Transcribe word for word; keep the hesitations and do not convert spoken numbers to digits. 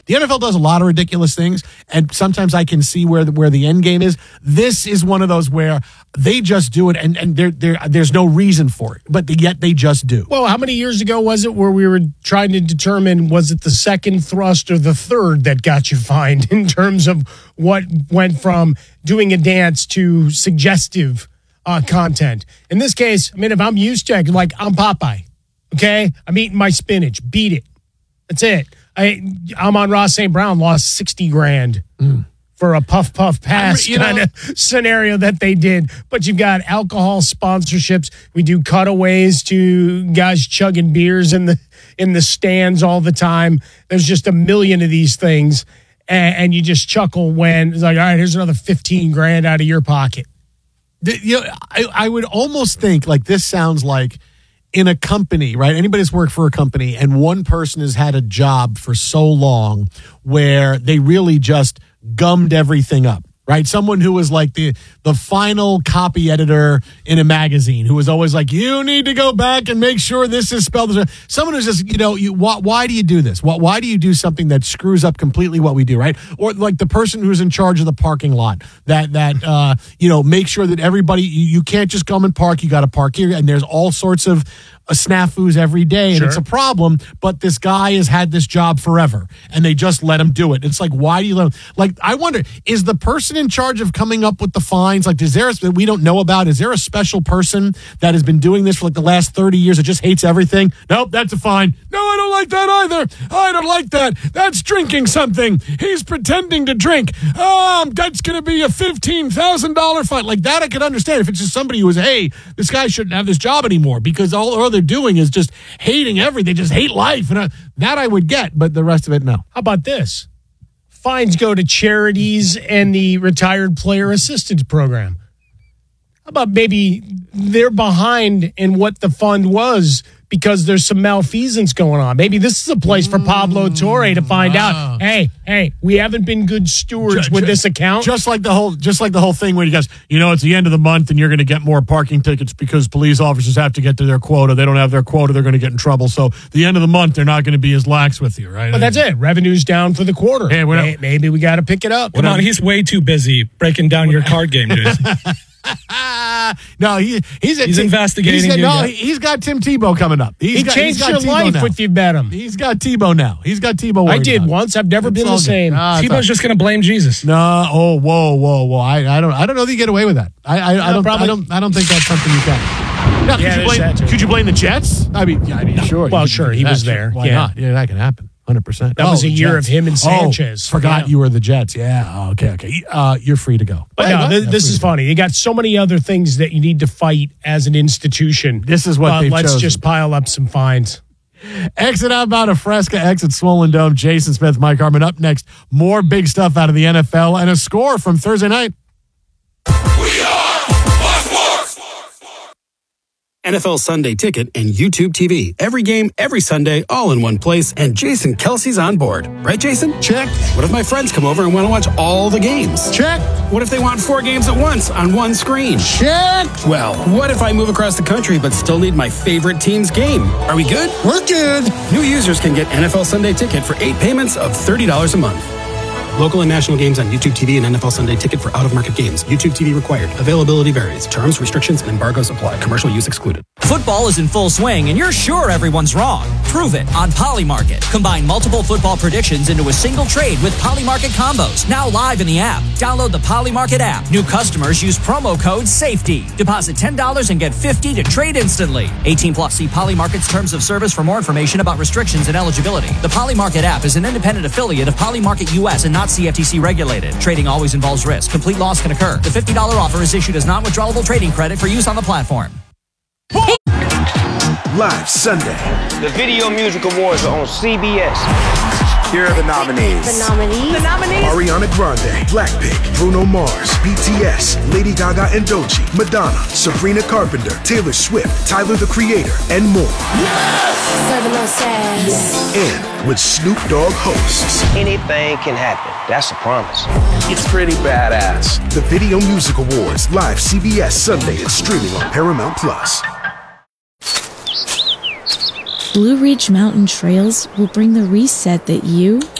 The N F L does a lot of ridiculous things, and sometimes I can see where the, where the end game is. This is one of those where they just do it, and, and there there there's no reason for it, but yet they just do. Well, how many years ago was it where we were trying to determine, was it the second thrust or the third that got you fined in terms of what went from doing a dance to suggestive uh, content? In this case, I mean, if I'm used to it, like I'm Popeye, okay? I'm eating my spinach. Beat it. That's it. I, I'm on Ross Saint Brown, lost sixty grand. Mm. For a puff, puff, pass kind of scenario that they did. But you've got alcohol sponsorships. We do cutaways to guys chugging beers in the in the stands all the time. There's just a million of these things. And, and you just chuckle when it's like, all right, here's another fifteen grand out of your pocket. The, you know, I, I would almost think like this sounds like in a company, right? Anybody's worked for a company and one person has had a job for so long where they really just gummed everything up, right? Someone who was like the the final copy editor in a magazine who was always like, you need to go back and make sure this is spelled. Someone who's just, you know, you why, why do you do this? Why, why do you do something that screws up completely what we do, right? Or like the person who's in charge of the parking lot that, that uh, you know, make sure that everybody, you, you can't just come and park. You got to park here. And there's all sorts of uh, snafus every day. And Sure. It's a problem, but this guy has had this job forever and they just let him do it. It's like, why do you let him? Like, I wonder, is the person in charge of coming up with the fines, like, is there a, that we don't know about? Is there a special person that has been doing this for like the last thirty years that just hates everything? Nope, that's a fine. No, I don't like that either. I don't like that. That's drinking something. He's pretending to drink. Um, that's going to be a fifteen thousand dollars fine. Like that I could understand if it's just somebody who is, hey, this guy shouldn't have this job anymore because all, all they're doing is just hating everything. They just hate life. And uh, that I would get, but the rest of it, no. How about this? Fines go to charities and the retired player assistance program. How about maybe they're behind in what the fund was because there's some malfeasance going on. Maybe this is a place for Pablo Torre to find wow. out, hey, hey, we haven't been good stewards Ju- with ju- this account. Just like the whole, just like the whole thing where you guys, you know, it's the end of the month and you're going to get more parking tickets because police officers have to get to their quota. They don't have their quota, they're going to get in trouble. So the end of the month, they're not going to be as lax with you, right? But that's it. Revenue's down for the quarter. Hey, we're not- May- maybe we got to pick it up. Come on, he's way too busy breaking down your card game, Jason. no, he, he's a He's Tim- investigating He's got, you no, yet. he's got Tim Tebow coming up. He's He got, changed he's got your Tebow life now. if you bet him. He's got Tebow now. He's got Tebow. I worried did about it. once. I've never It's been all the good. same. Ah, it's Tebow's all- just going to blame Jesus. No, oh, whoa, whoa, whoa! I, I don't, I don't know that you get away with that. I, I, I don't, probably. I don't, I don't think that's something you can. Now, Yeah, could you there's blame? that too. Could you blame the Jets? I mean, yeah, I mean, sure. Well, you could sure, do he that, was sure. there. Why Yeah. not? Yeah, that can happen. Hundred percent. That was a year of him and Sanchez. Oh, forgot Yeah. you were the Jets. Yeah. Oh, okay. Okay. Uh, you're free to go. But Hey, no, what? th- Yeah, this free is to go. funny. You got so many other things that you need to fight as an institution. This is what but they've let's chosen. just pile up some fines. Exit outbound of Fresca, exit Swollen Dome. Jason Smith, Mike Harmon. Up next, more big stuff out of the N F L and a score from Thursday night. We are Fox Sports. N F L Sunday Ticket and YouTube T V. Every game, every Sunday, all in one place. And Jason Kelsey's on board. Right, Jason? Check. What if my friends come over and want to watch all the games? Check. What if they want four games at once on one screen? Check. Well, what if I move across the country but still need my favorite team's game? Are we good? We're good. New users can get N F L Sunday Ticket for eight payments of thirty dollars a month. Local and national games on YouTube T V and N F L Sunday Ticket for out-of-market games. YouTube T V required. Availability varies. Terms, restrictions, and embargoes apply. Commercial use excluded. Football is in full swing, and you're sure everyone's wrong. Prove it on Polymarket. Combine multiple football predictions into a single trade with Polymarket combos. Now live in the app. Download the Polymarket app. New customers use promo code SAFETY. Deposit ten dollars and get fifty dollars to trade instantly. eighteen plus. See Polymarket's terms of service for more information about restrictions and eligibility. The Polymarket app is an independent affiliate of Polymarket U S and not C F T C regulated. Trading always involves risk. Complete loss can occur. The fifty dollars offer is issued as non-withdrawable trading credit for use on the platform. Live Sunday. The Video Music Awards are on C B S. Here are the nominees. The nominees. The nominees. Ariana Grande, Blackpink, Bruno Mars, B T S, Lady Gaga and Doechii, Madonna, Sabrina Carpenter, Taylor Swift, Tyler the Creator, and more. Serving no sass. And with Snoop Dogg hosts. Anything can happen. That's a promise. It's pretty badass. The Video Music Awards, live C B S Sunday and streaming on Paramount Plus. Blue Ridge Mountain Trails will bring the reset that you